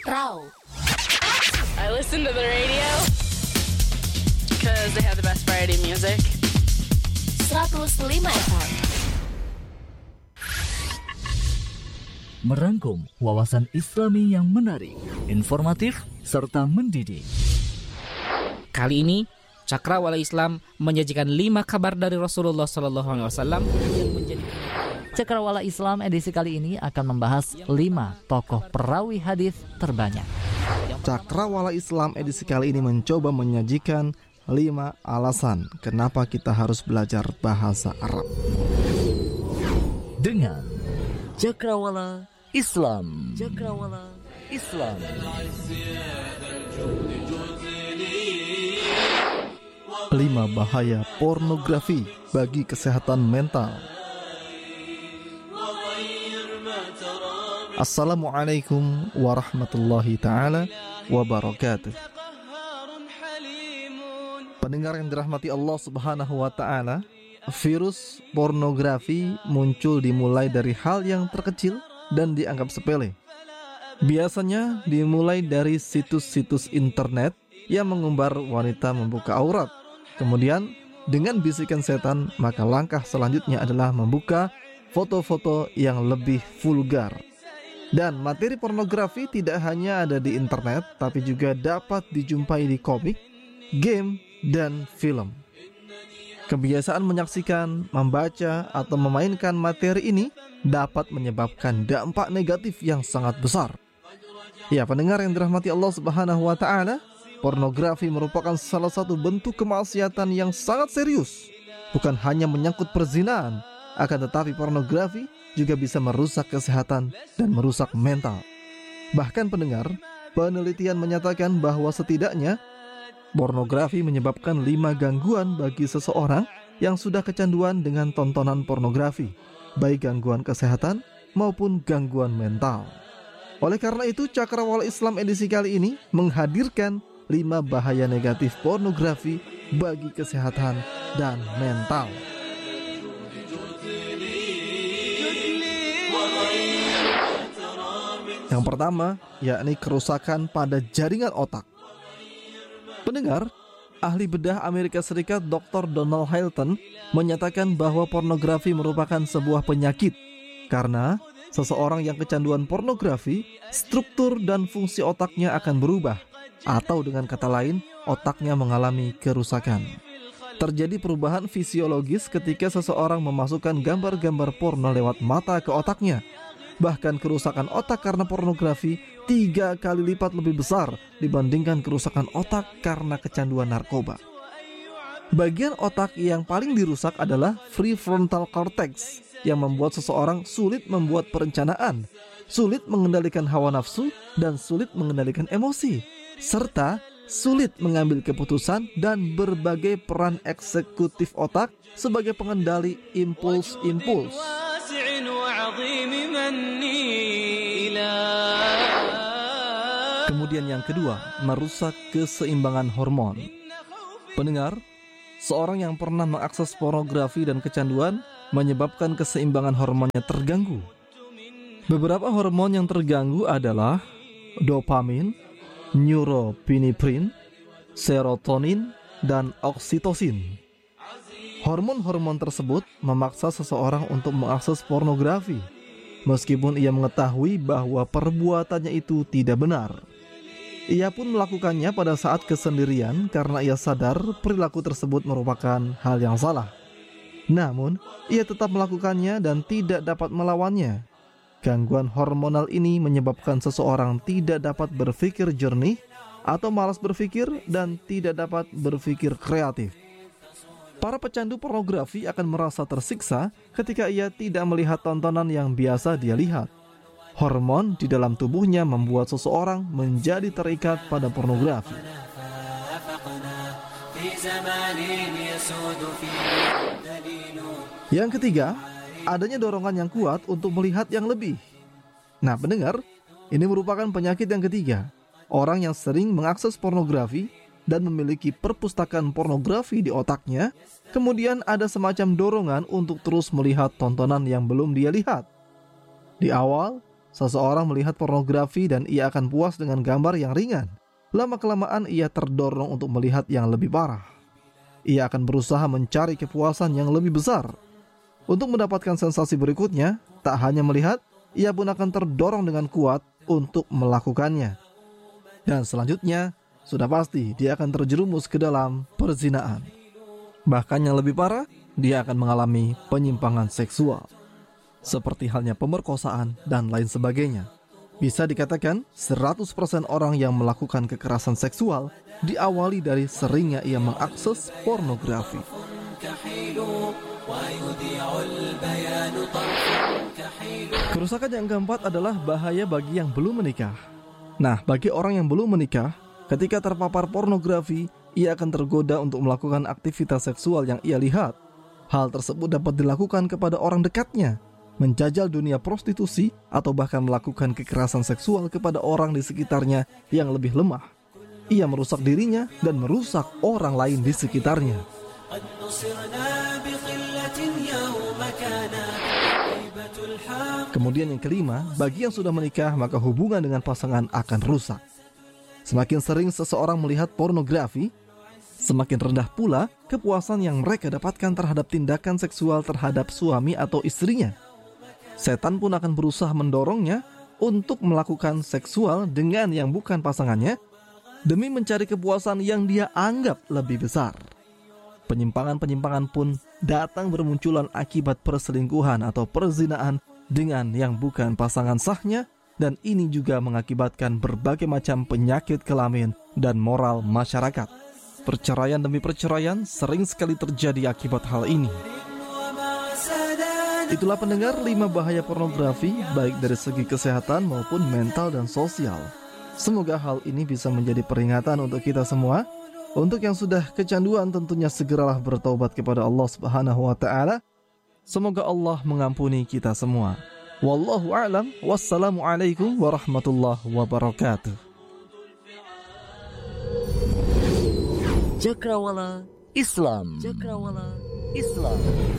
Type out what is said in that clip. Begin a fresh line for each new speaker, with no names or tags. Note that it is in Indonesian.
Cakrau.
I listen to the radio because they have the best variety music.
105 FM.
Merangkum wawasan Islami yang menarik, informatif, serta mendidik.
Kali ini Cakrawala Islam menyajikan 5 kabar dari Rasulullah SAW yang menjadi
Cakrawala Islam edisi kali ini akan membahas 5 tokoh perawi hadis terbanyak.
Cakrawala Islam edisi kali ini mencoba menyajikan 5 alasan kenapa kita harus belajar bahasa Arab.
Dengan Cakrawala Islam. Cakrawala Islam.
5 bahaya pornografi bagi kesehatan mental. Assalamualaikum warahmatullahi ta'ala wabarakatuh. Pendengar yang dirahmati Allah subhanahu wa ta'ala, virus pornografi muncul dimulai dari hal yang terkecil dan dianggap sepele. Biasanya dimulai dari situs-situs internet yang mengumbar wanita membuka aurat. Kemudian dengan bisikan setan, maka langkah selanjutnya adalah membuka foto-foto yang lebih vulgar. Dan materi pornografi tidak hanya ada di internet, tapi juga dapat dijumpai di komik, game, dan film. Kebiasaan menyaksikan, membaca, atau memainkan materi ini dapat menyebabkan dampak negatif yang sangat besar. Ya, pendengar yang dirahmati Allah subhanahu wa ta'ala, pornografi merupakan salah satu bentuk kemaksiatan yang sangat serius. Bukan hanya menyangkut perzinahan, akan tetapi pornografi juga bisa merusak kesehatan dan merusak mental. Bahkan pendengar, penelitian menyatakan bahwa setidaknya pornografi menyebabkan 5 gangguan bagi seseorang yang sudah kecanduan dengan tontonan pornografi, baik gangguan kesehatan maupun gangguan mental. Oleh karena itu, Cakrawala Islam edisi kali ini menghadirkan 5 bahaya negatif pornografi bagi kesehatan dan mental. Yang pertama, yakni kerusakan pada jaringan otak. Pendengar, ahli bedah Amerika Serikat Dr. Donald Hilton menyatakan bahwa pornografi merupakan sebuah penyakit karena seseorang yang kecanduan pornografi, struktur dan fungsi otaknya akan berubah, atau dengan kata lain, otaknya mengalami kerusakan. Terjadi perubahan fisiologis ketika seseorang memasukkan gambar-gambar porno lewat mata ke otaknya. Bahkan kerusakan otak karena pornografi 3 kali lipat lebih besar dibandingkan kerusakan otak karena kecanduan narkoba. Bagian otak yang paling dirusak adalah prefrontal cortex, yang membuat seseorang sulit membuat perencanaan, sulit mengendalikan hawa nafsu, dan sulit mengendalikan emosi, serta sulit mengambil keputusan dan berbagai peran eksekutif otak sebagai pengendali impuls-impuls. Kemudian yang kedua, merusak keseimbangan hormon. Pendengar, seorang yang pernah mengakses pornografi dan kecanduan menyebabkan keseimbangan hormonnya terganggu. Beberapa hormon yang terganggu adalah dopamin, neuropinephrine, serotonin, dan oksitosin. Hormon-hormon tersebut memaksa seseorang untuk mengakses pornografi, meskipun ia mengetahui bahwa perbuatannya itu tidak benar. Ia pun melakukannya pada saat kesendirian karena ia sadar perilaku tersebut merupakan hal yang salah. Namun, ia tetap melakukannya dan tidak dapat melawannya. Gangguan hormonal ini menyebabkan seseorang tidak dapat berpikir jernih atau malas berpikir dan tidak dapat berpikir kreatif. Para pecandu pornografi akan merasa tersiksa ketika ia tidak melihat tontonan yang biasa dia lihat. Hormon di dalam tubuhnya membuat seseorang menjadi terikat pada pornografi. Yang ketiga, adanya dorongan yang kuat untuk melihat yang lebih. Nah, pendengar, ini merupakan penyakit yang ketiga. Orang yang sering mengakses pornografi dan memiliki perpustakaan pornografi di otaknya, kemudian ada semacam dorongan untuk terus melihat tontonan yang belum dia lihat. Di awal, seseorang melihat pornografi dan ia akan puas dengan gambar yang ringan. Lama-kelamaan ia terdorong untuk melihat yang lebih parah. Ia akan berusaha mencari kepuasan yang lebih besar. Untuk mendapatkan sensasi berikutnya, tak hanya melihat, ia pun akan terdorong dengan kuat untuk melakukannya. Dan selanjutnya, sudah pasti dia akan terjerumus ke dalam perzinaan. Bahkan yang lebih parah, dia akan mengalami penyimpangan seksual, seperti halnya pemerkosaan dan lain sebagainya. Bisa dikatakan 100% orang yang melakukan kekerasan seksual diawali dari seringnya ia mengakses pornografi. Kerusakan yang keempat adalah bahaya bagi yang belum menikah. Nah, bagi orang yang belum menikah, ketika terpapar pornografi, ia akan tergoda untuk melakukan aktivitas seksual yang ia lihat. Hal tersebut dapat dilakukan kepada orang dekatnya, menjajal dunia prostitusi, atau bahkan melakukan kekerasan seksual kepada orang di sekitarnya yang lebih lemah. Ia merusak dirinya dan merusak orang lain di sekitarnya. Kemudian yang kelima, bagi yang sudah menikah, maka hubungan dengan pasangan akan rusak. Semakin sering seseorang melihat pornografi, semakin rendah pula kepuasan yang mereka dapatkan terhadap tindakan seksual terhadap suami atau istrinya. Setan pun akan berusaha mendorongnya untuk melakukan seksual dengan yang bukan pasangannya demi mencari kepuasan yang dia anggap lebih besar. Penyimpangan-penyimpangan pun datang bermunculan akibat perselingkuhan atau perzinaan dengan yang bukan pasangan sahnya, dan ini juga mengakibatkan berbagai macam penyakit kelamin dan moral masyarakat. Perceraian demi perceraian sering sekali terjadi akibat hal ini. Itulah pendengar 5 bahaya pornografi, baik dari segi kesehatan maupun mental dan sosial. Semoga hal ini bisa menjadi peringatan untuk kita semua. Untuk yang sudah kecanduan, tentunya segeralah bertaubat kepada Allah Subhanahu wa Ta'ala. Semoga Allah mengampuni kita semua. Wallahu a'lam. Wassalamualaikum warahmatullahi wabarakatuh.
Cakrawala Islam. Cakrawala Islam.